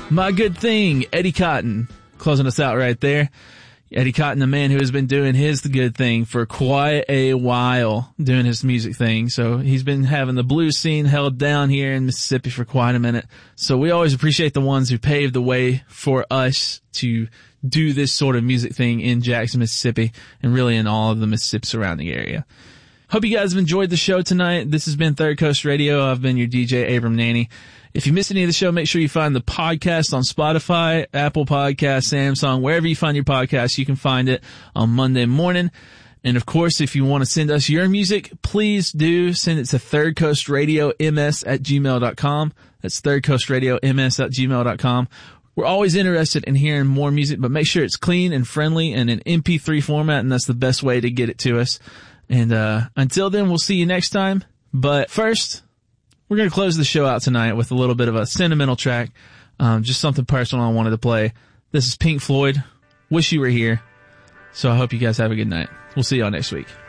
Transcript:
My Good Thing, Eddie Cotton, closing us out right there. Eddie Cotton, the man who has been doing his good thing for quite a while, doing his music thing. So he's been having the blues scene held down here in Mississippi for quite a minute. So we always appreciate the ones who paved the way for us to do this sort of music thing in Jackson, Mississippi, and really in all of the Mississippi surrounding area. Hope you guys have enjoyed the show tonight. This has been Third Coast Radio. I've been your DJ, Abram Nanny. If you missed any of the show, make sure you find the podcast on Spotify, Apple Podcasts, Samsung, wherever you find your podcast, you can find it on Monday morning. And of course, if you want to send us your music, please do send it to thirdcoastradioms@gmail.com. That's thirdcoastradioms@gmail.com. We're always interested in hearing more music, but make sure it's clean and friendly and in MP3 format, and that's the best way to get it to us. And until then, we'll see you next time. But first, we're going to close the show out tonight with a little bit of a sentimental track. Just something personal I wanted to play. This is Pink Floyd, Wish You Were Here. So I hope you guys have a good night. We'll see y'all next week.